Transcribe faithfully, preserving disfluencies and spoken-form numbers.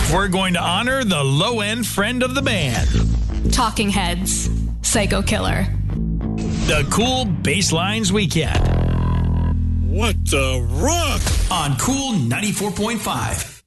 we're going to honor the low-end friend of the band. Talking Heads, Psycho Killer. The Cool Basslines Weekend. What the rock? On Cool ninety-four point five.